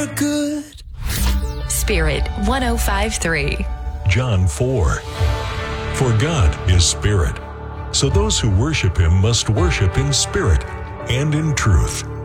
good. Spirit 105.3. John 4. For God is spirit, so those who worship him must worship in spirit and in truth.